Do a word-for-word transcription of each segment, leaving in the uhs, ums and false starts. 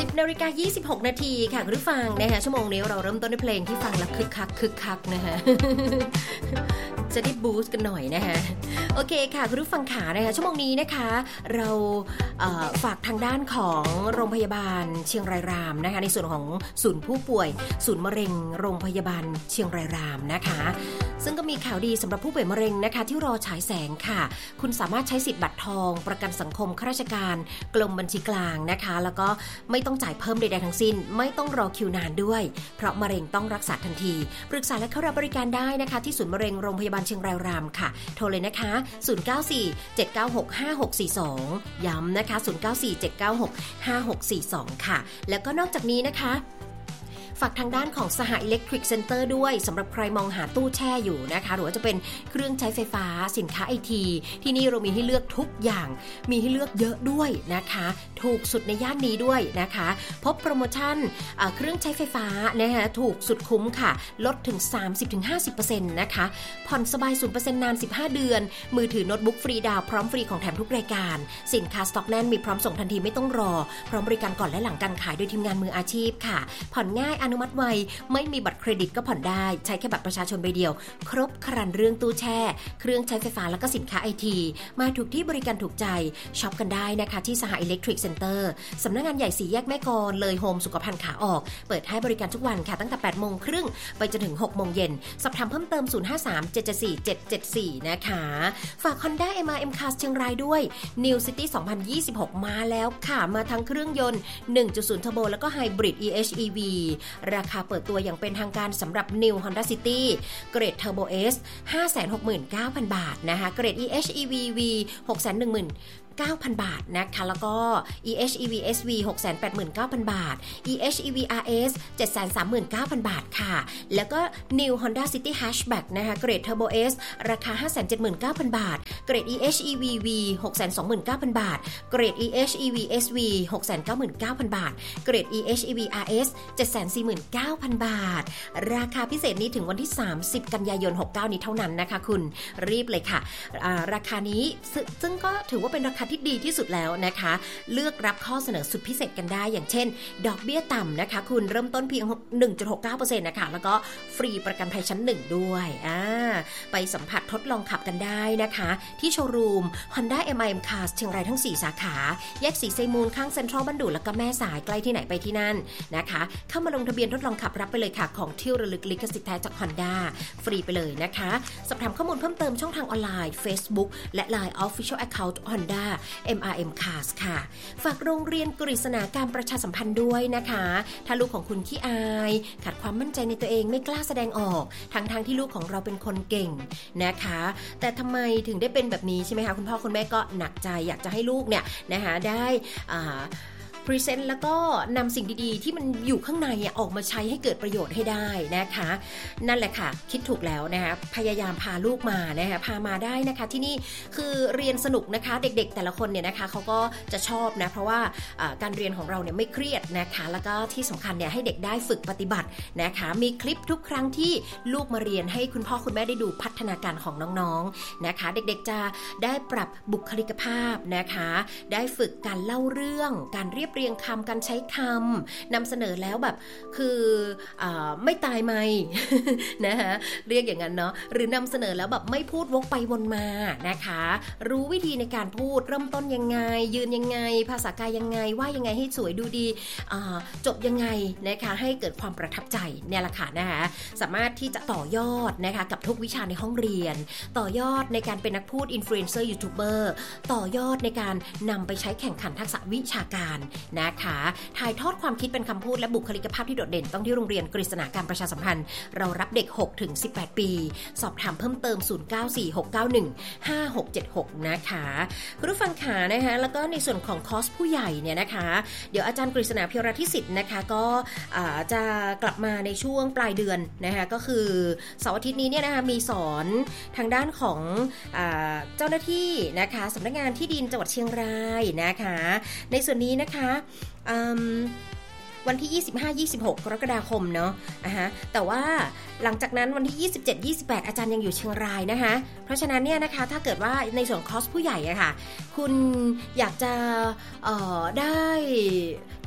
บนาฬิกายี่สิบหกนาทีค่ะคุณผู้ฟังนะคะชั่วโมงนี้เราเริ่มต้นด้วยเพลงที่ฟังแล้วคึกคักคึกคักนะคะจะได้บูสต์กันหน่อยนะคะโอเคค่ะคุณผู้ฟังขานะคะชั่วโมงนี้นะคะเราฝากทางด้านของโรงพยาบาลเชียงรายรามนะคะในส่วนของศูนย์ผู้ป่วยศูนย์มะเร็งโรงพยาบาลเชียงรายรามนะคะซึ่งก็มีข่าวดีสำหรับผู้ป่วยมะเร็งนะคะที่รอฉายแสงค่ะคุณสามารถใช้สิทธิ์บัตรทองประกันสังคมข้าราชการกรมบัญชีกลางนะคะแล้วก็ไม่ต้องจ่ายเพิ่มใดๆทั้งสิ้นไม่ต้องรอคิวนานด้วยเพราะมะเร็งต้องรักษาทันทีปรึกษาและเข้ารับบริการได้นะคะที่ศูนย์มะเร็งโรงพยาบาลเชียงรายรามค่ะโทรเลยนะคะศูนย์ เก้า สี่ เจ็ด เก้า หก ห้า หก สี่ สองย้ำนะคะศูนย์ เก้า สี่ เจ็ด เก้า หก ห้า หก สี่ สองค่ะแล้วก็นอกจากนี้นะคะฝากทางด้านของสหอิเล็กทริกเซ็นเตอร์ด้วยสำหรับใครมองหาตู้แช่อยู่นะคะหรือว่าจะเป็นเครื่องใช้ไฟฟ้าสินค้าไอทีที่นี่เรามีให้เลือกทุกอย่างมีให้เลือกเยอะด้วยนะคะถูกสุดในย่านนี้ด้วยนะคะพบโปรโมชั่นเครื่องใช้ไฟฟ้านะคะถูกสุดคุ้มค่ะลดถึง สามสิบถึงห้าสิบเปอร์เซ็นต์ นะคะผ่อนสบาย ศูนย์เปอร์เซ็นต์ นานสิบห้าเดือนมือถือโน้ตบุ๊กฟรีดาวพร้อมฟรีของแถมทุกรายการสินค้าสต็อกแน่นมีพร้อมส่งทันทีไม่ต้องรอพร้อมบริการก่อนและหลังการขายโดยทีมงานมืออาชีพค่ะผ่อนง่ายอนุมัติไวไม่มีบัตรเครดิตก็ผ่อนได้ใช้แค่บัตรประชาชนใบเดียวครบครันเรื่องตู้แช่เครื่องใช้ไฟฟ้าแล้วก็สินค้าไอทีมาถูกที่บริการถูกใจช็อปกันได้นะคะที่สหอิเล็กทริกเซ็นเตอร์สำนักงานใหญ่สี่แยกแม่กลเลยโฮมสุขภัณฑ์ขาออกเปิดให้บริการทุกวันค่ะตั้งแต่ แปดโมงครึ่งไปจนถึง หกโมงเย็นสอบถามเพิ่มเติมศูนย์ ห้า สาม เจ็ด เจ็ด สี่ เจ็ด เจ็ด สี่นะคะฝาก Honda เอ็ม อาร์ เอ็ม Cars เชียงรายด้วย New City สองพันยี่สิบหกมาแล้วค่ะมาทั้งเครื่องยนต์ หนึ่งจุดศูนย์ Turbo แล้วก็ Hybrid อี เอช อี วี ราคาเปิดตัวอย่างเป็นทางการสำหรับ New Honda City เกรด Turbo S ห้าแสนหกหมื่นเก้าพัน บาทนะคะเกรด อี เอช อี วี วี หกแสนหนึ่งหมื่นเก้าพัน บาทนะคะแล้วก็ อี เอช อี วี เอส วี หกแสนแปดหมื่นเก้าพัน บาท อี เอช อี วี อาร์ เอส เจ็ดแสนสามหมื่นเก้าพัน บาทค่ะแล้วก็ New Honda City Hatchback นะคะเกรด Turbo S ราคา ห้าแสนเจ็ดหมื่นเก้าพัน บาทเกรด อี เอช อี วี วี หกแสนสองหมื่นเก้าพัน บาทเกรด อี เอช อี วี เอส วี หกแสนเก้าหมื่นเก้าพัน บาทเกรด อี เอช อี วี อาร์ เอส เจ็ดแสนสี่หมื่นเก้าพัน บาทราคาพิเศษนี้ถึงวันที่สามสิบกันยายนหกสิบเก้านี้เท่านั้นนะคะคุณรีบเลยค่ะราคานี้ซึ่งก็ถือว่าเป็นราคาที่ดีที่สุดแล้วนะคะเลือกรับข้อเสนอสุดพิเศษกันได้อย่างเช่นดอกเบี้ยต่ำนะคะคุณเริ่มต้นเพียง หนึ่งจุดหกเก้าเปอร์เซ็นต์ นะคะแล้วก็ฟรีประกันภัยชั้นหนึ่งด้วยอ่าไปสัมผัสทดลองขับกันได้นะคะที่โชว์รูม Honda เอ็ม อาร์ เอ็ม Cars เชียงรายทั้งสี่สาขาแยกสีไซมูลข้างเซ็นทรัลบัณฑุแล้วก็แม่สายใกล้ที่ไหนไปที่นั่นนะคะเข้ามาลงทะเบียนทดลองขับรับไปเลยค่ะของที่ระลึกลิขสิทธิ์แท้จาก Honda ฟรีไปเลยนะคะสอบถามข้อมูลเพิ่มเติมช่องทางออนไลน์ Facebook และ ไลน์ Official Account Honda เอ็ม อาร์ เอ็ม Cars ค่ะฝากโรงเรียนกฤษณาการประชาสัมพันธ์ด้วยนะคะถ้าลูกของคุณขี้อายขาดความมั่นใจในตัวเองไม่กล้าแสดงออกทั้งทางที่ลูกของเราเป็นคนเก่งนะคะแต่ทำไมถึงได้เป็นแบบนี้ใช่ไหมคะคุณพ่อคุณแม่ก็หนักใจอยากจะให้ลูกเนี่ยนะคะได้อ่าพรีเซนต์แล้วก็นำสิ่งดีๆที่มันอยู่ข้างในออกมาใช้ให้เกิดประโยชน์ให้ได้นะคะนั่นแหละค่ะคิดถูกแล้วนะคะพยายามพาลูกมานะคะพามาได้นะคะที่นี่คือเรียนสนุกนะคะเด็กๆแต่ละคนเนี่ยนะคะเขาก็จะชอบนะเพราะว่าการเรียนของเราเนี่ยไม่เครียดนะคะแล้วก็ที่สำคัญเนี่ยให้เด็กได้ฝึกปฏิบัตินะคะมีคลิปทุกครั้งที่ลูกมาเรียนให้คุณพ่อคุณแม่ได้ดูพัฒนาการของน้องๆนะคะเด็กๆจะได้ปรับบุคลิกภาพนะคะได้ฝึกการเล่าเรื่องการเรียบเรียงคำการใช้คำนำเสนอแล้วแบบคืออไม่ตายไหม นะคะเรียกอย่างนั้นเนาะหรือนำเสนอแล้วแบบไม่พูดวกไปวนมานะคะรู้วิธีในการพูดเริ่มต้นยังไงยืนยังไงภาษากายยังไงว่ายังไงให้สวยดูดีจบยังไงนะคะให้เกิดความประทับใจเนี่ยแหละค่ะนะคะสามารถที่จะต่อยอดนะคะกับทุกวิชาในห้องเรียนต่อยอดในการเป็นนักพูดอินฟลูเอนเซอร์ยูทูบเบอร์ต่อยอดในการนำไปใช้แข่งขันทักษะวิชาการนะคะถ่ายทอดความคิดเป็นคำพูดและบุคลิกภาพที่โดดเด่นต้องที่โรงเรียนกฤษณาการประชาสัมพันธ์เรารับเด็ก หกถึงสิบแปด ปีสอบถามเพิ่มเติมศูนย์ เก้า สี่ หก เก้า หนึ่ง ห้า หก เจ็ด หกนะคะคุณผู้ฟังขานะคะแล้วก็ในส่วนของคอร์สผู้ใหญ่เนี่ยนะคะเดี๋ยวอาจารย์กฤษณา เพียวราธิสิทธิ์นะคะก็จะกลับมาในช่วงปลายเดือนนะคะก็คือเสาร์อาทิตย์นี้เนี่ยนะคะมีสอนทางด้านของเจ้าหน้าที่นะคะสำนักงานที่ดินจังหวัดเชียงรายนะคะในส่วนนี้นะคะวันที่ยี่สิบห้า ยี่สิบหกกรกฎาคมเนาะอ่ะฮะแต่ว่าหลังจากนั้นวันที่ยี่สิบเจ็ด ยี่สิบแปดอาจารย์ยังอยู่เชียงรายนะคะเพราะฉะนั้นเนี่ยนะคะถ้าเกิดว่าในส่วนคอร์สผู้ใหญ่อะค่ะคุณอยากจะเอ่อได้ทักษะ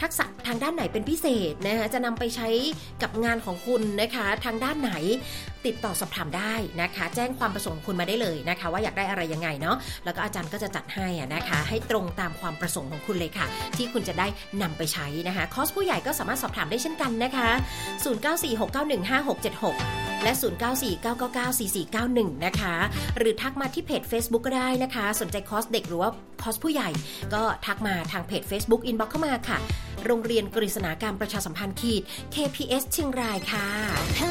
ทางด้านไหนเป็นพิเศษนะคะจะนำไปใช้กับงานของคุณนะคะทางด้านไหนติดต่อสอบถามได้นะคะแจ้งความประสงค์คุณมาได้เลยนะคะว่าอยากได้อะไรยังไงเนาะแล้วก็อาจารย์ก็จะจัดให้นะคะให้ตรงตามความประสงค์ของคุณเลยค่ะที่คุณจะได้นำไปใช้นะคะคอร์สผู้ใหญ่ก็สามารถสอบถามได้เช่นกันนะคะศูนย์ เก้า สี่ หก เก้า หนึ่ง ห้า หก เจ็ด หกและศูนย์ เก้า สี่ เก้า เก้า เก้า สี่ สี่ เก้า หนึ่งนะคะหรือทักมาที่เพจ Facebook ก็ได้นะคะสนใจคอร์สเด็กหรือว่าคอร์สผู้ใหญ่ก็ทักมาทางเพจ Facebook Inbox เข้ามาค่ะโรงเรียนกฤษณาการประชาสัมพันธ์ขีด เค พี เอส เชียงรายค่ะ